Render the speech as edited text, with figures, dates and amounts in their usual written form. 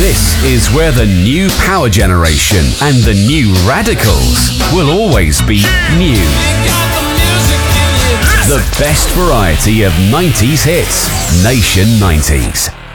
This is where the new power generation and the new radicals will always be new. The best variety of 90s hits. Nation 90s.